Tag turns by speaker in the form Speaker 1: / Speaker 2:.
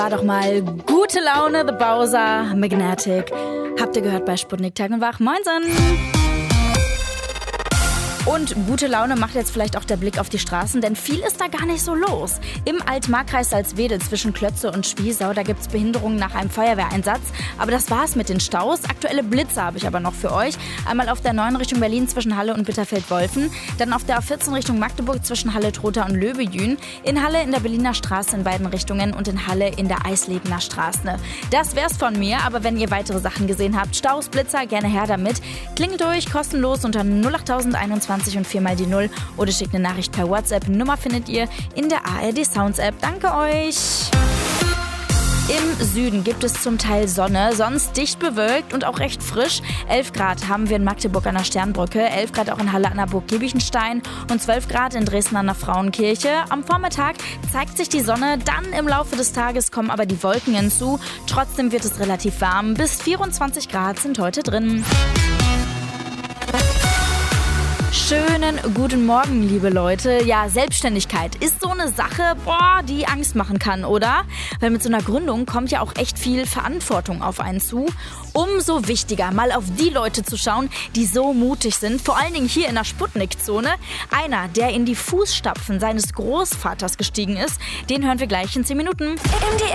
Speaker 1: War doch mal gute Laune, The Bowser, Magnetic. Habt ihr gehört bei Sputnik Tag und Wach? Moinsen! Und gute Laune macht jetzt vielleicht auch der Blick auf die Straßen, denn viel ist da gar nicht so los. Im Altmarkkreis Salzwedel zwischen Klötze und Schwiesau, da gibt's Behinderungen nach einem Feuerwehreinsatz. Aber das war's mit den Staus. Aktuelle Blitze habe ich aber noch für euch. Einmal auf der 9 Richtung Berlin zwischen Halle und Bitterfeld-Wolfen. Dann auf der 14 Richtung Magdeburg zwischen Halle-Trotha und Löbejün. In Halle in der Berliner Straße in beiden Richtungen und in Halle in der Eislebener Straße. Das wär's von mir, aber wenn ihr weitere Sachen gesehen habt, Staus, Blitzer, gerne her damit. Klingelt durch, kostenlos unter 08021 und 4 mal die 0 oder schickt eine Nachricht per WhatsApp. Nummer findet ihr in der ARD Sounds App. Danke euch! Im Süden gibt es zum Teil Sonne, sonst dicht bewölkt und auch recht frisch. 11 Grad haben wir in Magdeburg an der Sternbrücke, 11 Grad auch in Halle an der Burg Giebichenstein und 12 Grad in Dresden an der Frauenkirche. Am Vormittag zeigt sich die Sonne, dann im Laufe des Tages kommen aber die Wolken hinzu. Trotzdem wird es relativ warm, bis 24 Grad sind heute drin. Schönen guten Morgen, liebe Leute. Ja, Selbstständigkeit ist so eine Sache, die Angst machen kann, oder? Weil mit so einer Gründung kommt ja auch echt viel Verantwortung auf einen zu. Umso wichtiger, mal auf die Leute zu schauen, die so mutig sind, vor allen Dingen hier in der Sputnik-Zone. Einer, der in die Fußstapfen seines Großvaters gestiegen ist, den hören wir gleich in 10 Minuten.